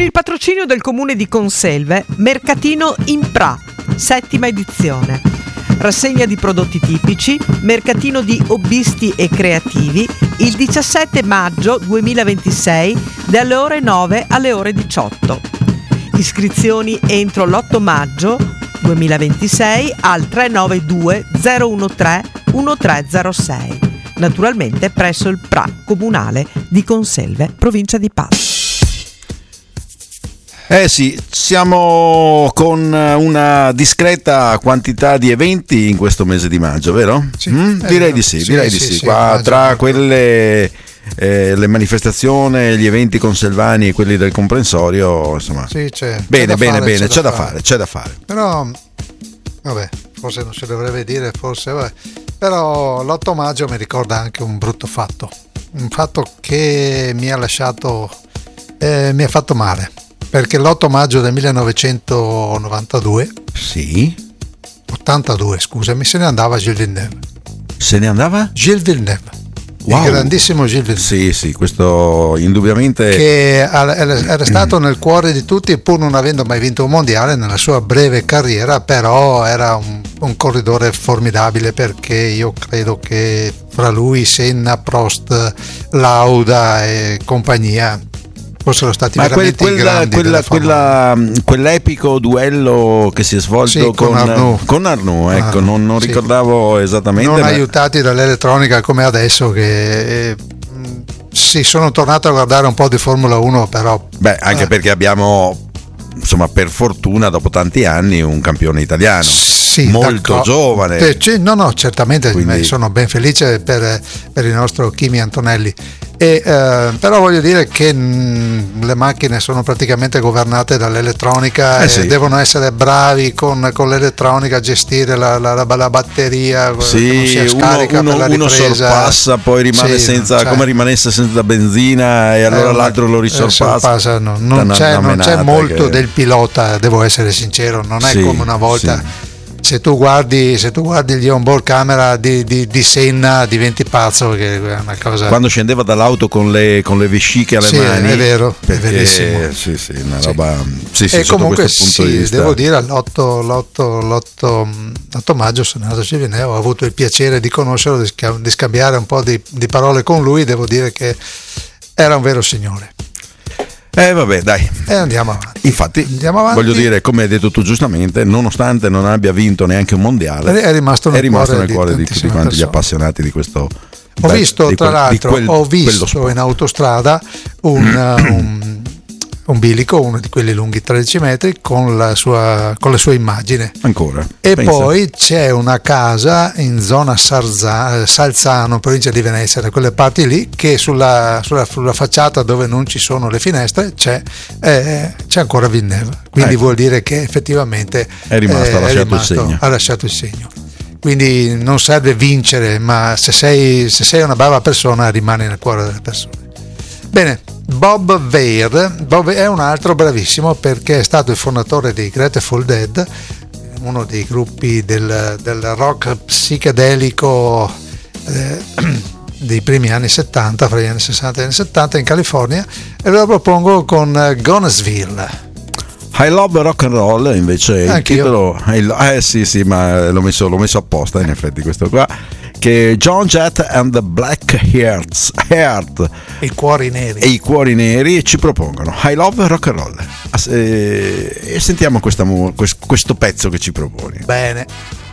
il patrocinio del comune di Conselve, Mercatino Impra, 7ª edizione. Rassegna di prodotti tipici, mercatino di hobbisti e creativi, il 17 maggio 2026 dalle ore 9 alle ore 18. Iscrizioni entro l'8 maggio 2026 al 392 013 1306. Naturalmente presso il PRA comunale di Conselve, provincia di Padova. Sì, siamo con una discreta quantità di eventi in questo mese di maggio, vero? Sì, direi di sì, direi di sì. Qua, tra quelle le manifestazioni, gli eventi conselvani e quelli del comprensorio, insomma. Sì, c'è da fare. Però vabbè, forse non si dovrebbe dire, però l'8 maggio mi ricorda anche un brutto fatto, un fatto che mi ha lasciato mi ha fatto male. Perché l'8 maggio del 1992, sì, 82, scusami, se ne andava Gilles Villeneuve. Se ne andava? Gilles Villeneuve, wow. Il grandissimo Gilles Villeneuve. Sì, questo indubbiamente. Che era stato nel cuore di tutti, pur non avendo mai vinto un mondiale nella sua breve carriera, però era un corridore formidabile, perché io credo che fra lui, Senna, Prost, Lauda e compagnia fossero stati veramente grandi. Quell'epico duello che si è svolto con Arnoux, ecco, non ricordavo esattamente. Non aiutati dall'elettronica come adesso, che sì, sono tornato a guardare un po' di Formula 1, però anche perché abbiamo, insomma, per fortuna dopo tanti anni un campione italiano. Sì, molto giovane. No, certamente. Quindi sono ben felice per il nostro Kimi Antonelli. Però voglio dire che le macchine sono praticamente governate dall'elettronica, e devono essere bravi con l'elettronica a gestire la batteria, che non sia scarica per la ripresa. Uno sorpassa, poi rimane senza, come rimanesse senza benzina, e allora l'altro lo risorpassa. Non c'è molto del pilota, devo essere sincero, non è come una volta. Sì. Se tu guardi gli onboard camera di Senna diventi pazzo, che è una cosa. Quando scendeva dall'auto con le vesciche alle mani, è vero, è verissimo. Sì, una roba. E comunque devo dire, l'8 maggio sono andato a Villeneuve, ho avuto il piacere di conoscerlo, di scambiare un po' di parole con lui. Devo dire che era un vero signore. Vabbè, dai. Andiamo avanti. Infatti, voglio dire, come hai detto tu giustamente, nonostante non abbia vinto neanche un mondiale, è rimasto nel cuore di tutti quanti gli appassionati di questo. Ho visto in autostrada un bilico, uno di quelli lunghi 13 metri, con le sue immagini. Ancora. E poi c'è una casa in zona Salzano, provincia di Venezia, da quelle parti lì, che sulla facciata, dove non ci sono le finestre, c'è ancora Villeneuve. Quindi vuol dire che effettivamente ha lasciato il segno. Quindi non serve vincere, ma se sei una brava persona, rimani nel cuore delle persone. Bene. Bob Weir è un altro bravissimo, perché è stato il fondatore dei Grateful Dead, uno dei gruppi del rock psichedelico dei primi anni 70, fra gli anni 60 e gli anni 70 in California, e ve lo propongo con Gonesville. I Love Rock and Roll, invece il titolo. Sì, ma l'ho messo apposta, in effetti, questo qua, che Joan Jett and the Black Heart, i cuori neri, ci propongono I Love Rock and Roll, e sentiamo questo pezzo che ci proponi. Bene.